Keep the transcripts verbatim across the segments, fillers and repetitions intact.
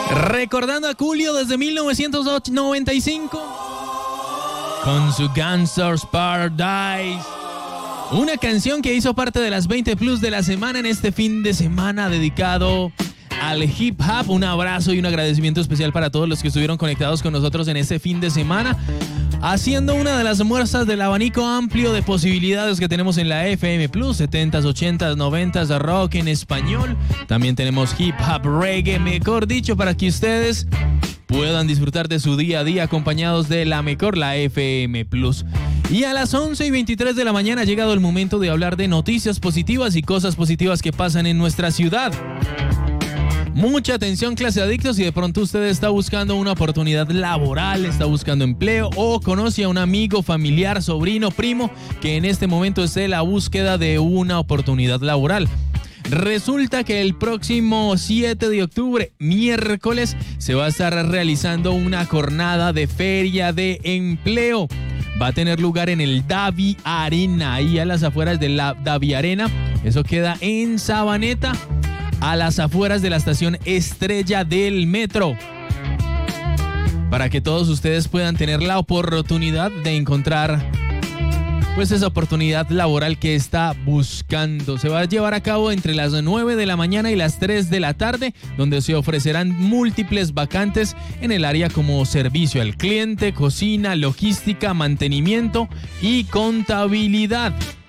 Recordando a Coolio desde mil novecientos noventa y cinco con su Gangsta's Paradise. Una canción que hizo parte de las veinte plus de la semana en este fin de semana dedicado al hip hop. Un abrazo y un agradecimiento especial para todos los que estuvieron conectados con nosotros en este fin de semana, haciendo una de las muestras del abanico amplio de posibilidades que tenemos en la F M Plus, setentas, ochentas, noventas, rock en español. También tenemos hip hop, reggae, mejor dicho, para que ustedes puedan disfrutar de su día a día acompañados de la mejor, la F M Plus. Y a las once y veintitrés de la mañana ha llegado el momento de hablar de noticias positivas y cosas positivas que pasan en nuestra ciudad. Mucha atención, clase adictos, si de pronto usted está buscando una oportunidad laboral, está buscando empleo o conoce a un amigo, familiar, sobrino, primo que en este momento esté en la búsqueda de una oportunidad laboral. Resulta que el próximo siete de octubre, miércoles, se va a estar realizando una jornada de feria de empleo. Va a tener lugar en el Davi Arena, ahí a las afueras de la Davi Arena. Eso queda en Sabaneta, a las afueras de la estación Estrella del Metro, para que todos ustedes puedan tener la oportunidad de encontrar pues esa oportunidad laboral que está buscando. Se va a llevar a cabo entre las nueve de la mañana y las tres de la tarde, donde se ofrecerán múltiples vacantes en el área como servicio al cliente, cocina, logística, mantenimiento y contabilidad.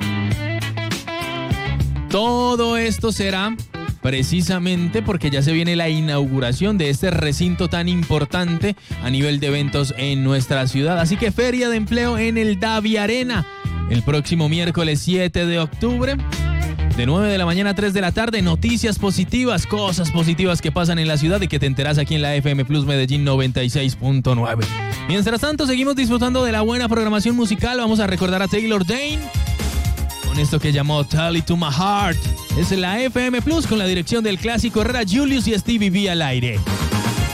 Todo esto será precisamente porque ya se viene la inauguración de este recinto tan importante a nivel de eventos en nuestra ciudad. Así que feria de empleo en el Davi Arena el próximo miércoles siete de octubre, de nueve de la mañana a tres de la tarde. Noticias positivas, cosas positivas que pasan en la ciudad y que te enteras aquí en la F M Plus Medellín noventa y seis punto nueve. Mientras tanto, seguimos disfrutando de la buena programación musical. Vamos a recordar a Taylor Dayne con esto que llamó Tell It to My Heart. Es la F M Plus con la dirección del clásico Herrera, Julius y Stevie V al aire.